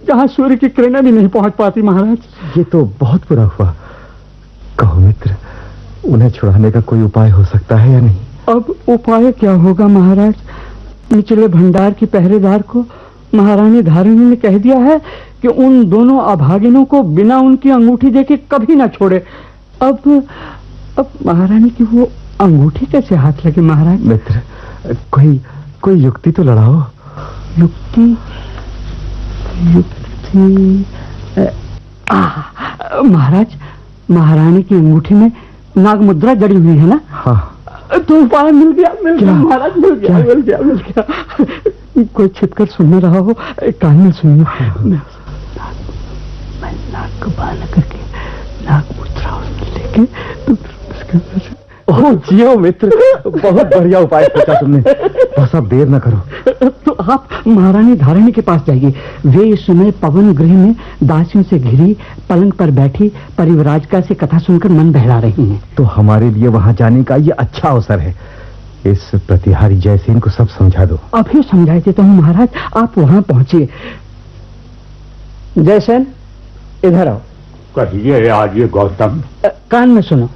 जहाँ सूर्य की किरणें भी नहीं पहुंच पाती महाराज। ये तो बहुत बुरा हुआ। कहो मित्र, उन्हें छुड़ाने का कोई उपाय हो सकता है या नहीं? अब उपाय क्या होगा महाराज? निचले भंडार की पहरेदार को महारानी धारिणी ने कह दिया है कि उन दोनों अभागिनों को बिना उनकी अंगूठी देके कभी ना छोड़े। अब महारानी की वो अंगूठी कैसे हाथ लगे महाराज? मित्र, कोई युक्ति तो लड़ाओ। युक्ति? महाराज, महारानी की अंगूठी में नाग मुद्रा जड़ी हुई है ना? हाँ। तो उपाय मिल गया महाराज, मिल गया। कोई छिपकर सुन न रहा हो, कान में सुनिए। मैं नाक को बांध करके नाग मुद्रा उसमें लेके ओह जियो मित्र, बहुत बढ़िया उपाय सोचा तुमने। बस अब देर न करो। तो आप महारानी धारिणी के पास जाइए। वे इस समय पवन गृह में दासियों से घिरी पलंग पर बैठी परिव्राजिका से कथा सुनकर मन बहला रही हैं। तो हमारे लिए वहां जाने का ये अच्छा अवसर है। इस प्रतिहारी जयसेन को सब समझा दो। अभी समझाई देता हूँ महाराज, आप वहां पहुंचिए। जयसेन, इधर आओ। कहिए आर्य गौतम। कान में सुनो।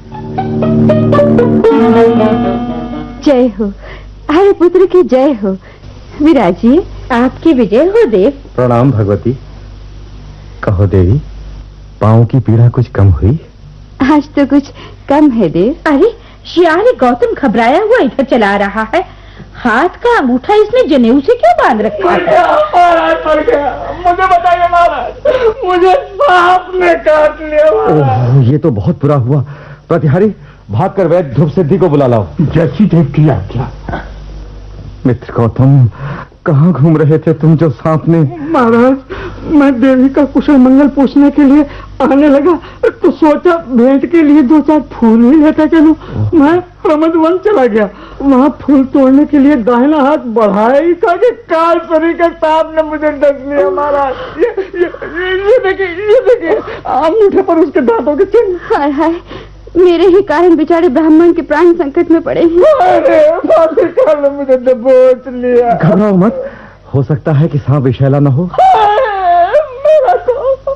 जय हो, हरे पुत्र की जय हो। विराजिए, आपकी विजय हो देव। प्रणाम भगवती। कहो देवी, पांव की पीड़ा कुछ कम हुई? आज तो कुछ कम है देव। अरे शियाली गौतम घबराया हुआ इधर चला रहा है। हाथ का अंगूठा इसने जनेऊ से क्यों बांध रखा है? मर गया। मुझे बताइए महाराज, मुझे सांप ने काट लिया। ये तो बहुत बुरा हुआ। प्रतिहारी, भागकर वैद्य ध्रुव सिद्धि को बुला लाओ। जैसी देव की आज्ञा। मित्र गौतम, कहाँ घूम रहे थे तुम जो सांप ने? महाराज, मैं देवी का कुशल मंगल पूछने के लिए आने लगा तो सोचा भेंट के लिए 2-4 फूल ही लेता चलूं। मैं प्रमदवन चला गया। वहाँ फूल तोड़ने के लिए दाहिना हाथ बढ़ाया ही था कि काल सरी के सांप ने मुझे डस लिया महाराज। ये देखिए अंगूठे पर उसके दांतों के चिन्ह। हाय हाय, मेरे ही कारण बेचारे ब्राह्मण के प्राण संकट में पड़े हैं। अरे मुझे दबोच लिया। घबराओ मत, हो सकता है कि सांप विषैला न हो। मेरा तो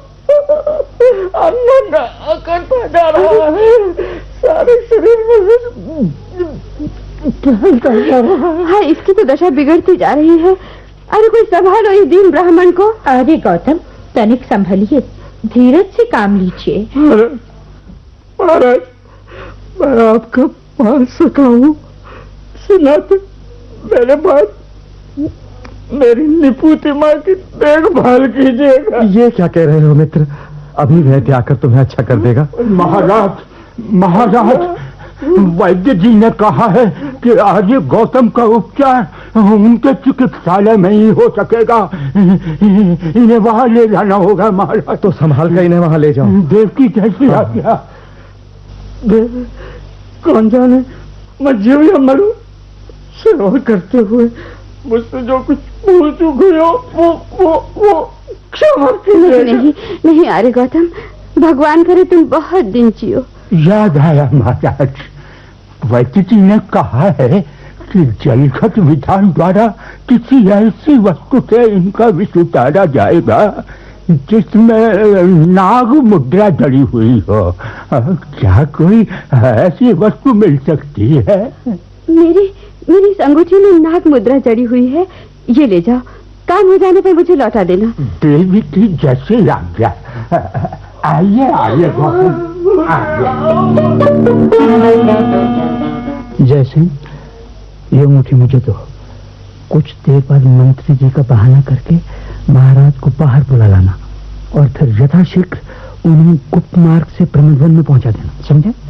करता जा रहा है, सारे शरीर में जा रहा है। हाँ, इसकी तो दशा बिगड़ती जा रही है। अरे कोई संभालो इस दीन ब्राह्मण को। अरे गौतम, तनिक संभलिए, धीरज से काम लीजिए। महाराज, मैं आपका पाल सका हूँ, सुनाते मेरे बाद मेरी निपुति माँ की देखभाल कीजिएगा। ये क्या कह रहे हो मित्र? अभी वैद्य आकर तुम्हें अच्छा कर देगा। महाराज, वैद्य जी ने कहा है कि आर्य गौतम का उपचार उनके चिकित्सालय में ही हो सकेगा। इन्हें वहां ले जाना होगा महाराज। तो संभाल कर इन्हें वहां ले जाओ। देव की कैसी आज्ञा। कौन जाने मैं जीव या मरूं, सेवा करते हुए मुझसे जो कुछ भूल चूक हुई हो वो क्षमा कीजिए। नहीं आर्य गौतम, भगवान करे तुम बहुत दिन जियो। याद आया महाराज, वैद्य जी ने कहा है कि जलखत विधान द्वारा किसी ऐसी वस्तु से इनका विष उतारा जाएगा जिसमें नाग मुद्रा जड़ी हुई हो। क्या कोई ऐसी वस्तु मिल सकती है? मेरी अंगूठी में नाग मुद्रा जड़ी हुई है। ये ले जाओ, काम हो जाने पर मुझे लौटा देना। देवी की जैसे आज्ञा। आइए आइए जैसे ये अंगूठी मुझे दो। कुछ देर बाद मंत्री जी का बहाना करके महाराज को बाहर बुला लाना और फिर यथाशीघ्र उन्हें गुप्त मार्ग से प्रमदवन में पहुंचा देना, समझे?